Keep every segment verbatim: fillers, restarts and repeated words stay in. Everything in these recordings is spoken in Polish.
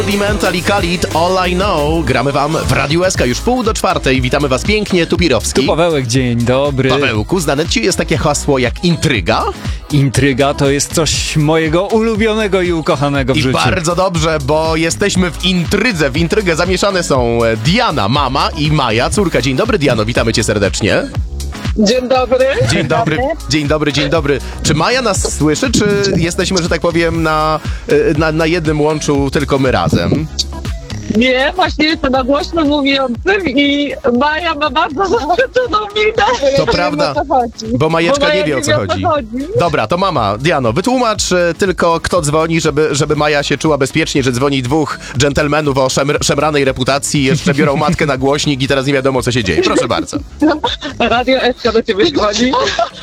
Mental i Khalid, All I Know. Gramy wam w Radiu S K już pół do czwartej. Witamy was pięknie, tu Pirowski. Tu Pawełek, dzień dobry. Pawełku, znane ci jest takie hasło jak intryga? Intryga to jest coś mojego ulubionego i ukochanego w I życiu. bardzo dobrze, bo jesteśmy w intrydze. W intrygę zamieszane są Diana, mama, i Maja, córka. Dzień dobry, Diano, witamy cię serdecznie. Dzień dobry. Dzień dobry, dzień dobry, dzień dobry. Czy Maja nas słyszy, czy jesteśmy, że tak powiem, na, na, na jednym łączu tylko my razem? Nie, właśnie jestem na głośno mówiącym i Maja ma bardzo zaskoczoną minę. To prawda, bo Majeczka Bo nie wie, o co chodzi. Dobra, to mama, Diano, wytłumacz e, tylko, kto dzwoni, żeby, żeby Maja się czuła bezpiecznie, że dzwoni dwóch dżentelmenów o szemr szemranej reputacji, jeszcze biorą matkę na głośnik i teraz nie wiadomo, co się dzieje. Proszę bardzo. Radio S K do ciebie dzwoni.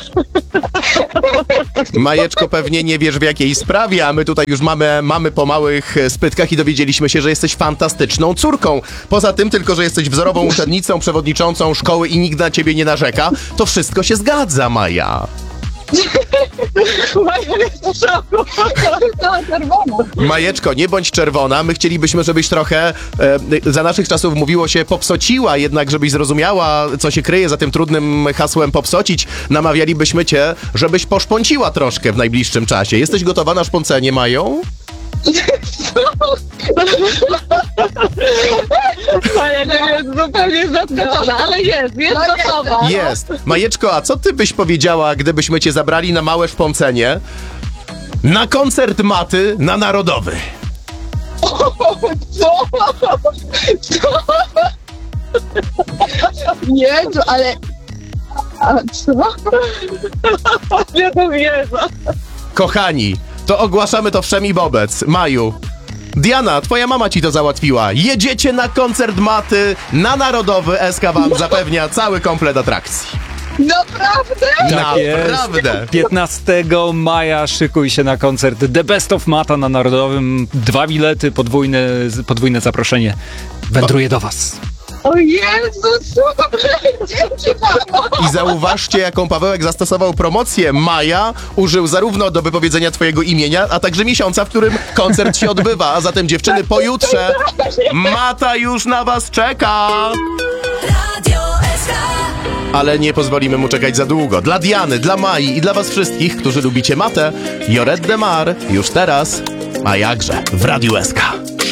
Majeczko, pewnie nie wiesz, w jakiej sprawie, a my tutaj już mamy, mamy po małych spytkach i dowiedzieliśmy się, że jesteś fantastyczną córką. Poza tym tylko, że jesteś wzorową uczennicą, przewodniczącą szkoły i nikt na ciebie nie narzeka, to wszystko się zgadza, Maja. Maja jest w szoku. To czerwona. Majeczko, nie bądź czerwona. My chcielibyśmy, żebyś trochę, e, za naszych czasów mówiło się popsociła, jednak żebyś zrozumiała, co się kryje za tym trudnym hasłem popsocić. Namawialibyśmy cię, żebyś poszpąciła troszkę w najbliższym czasie. Jesteś gotowa na szpącenie, Mają? Maja nie jest zupełnie zaskoczona, ale jest, jest gotowa. Jest. Majeczko, a co ty byś powiedziała, gdybyśmy cię zabrali na małe szpącenie na koncert Maty na Narodowy? Co? Co? Jezu, ale... A co? Nie to wierzę. Kochani, to ogłaszamy to wszemi wobec. Maju, Diana, twoja mama ci to załatwiła. Jedziecie na koncert Maty na Narodowy. S K wam zapewnia cały komplet atrakcji. Naprawdę? Tak jest. Naprawdę. piętnastego maja szykuj się na koncert The Best of Mata na Narodowym. Dwa bilety, podwójne, podwójne zaproszenie. Wędruje do was. O Jezu, super! Dzięki, mamo! I zauważcie, jaką Pawełek zastosował promocję. Maja użył zarówno do wypowiedzenia twojego imienia, a także miesiąca, w którym koncert się odbywa. A zatem, dziewczyny, pojutrze Mata już na was czeka. Ale nie pozwolimy mu czekać za długo. Dla Diany, dla Mai i dla was wszystkich, którzy lubicie Matę, Lloret de Mar już teraz, a jakże w Radiu S K.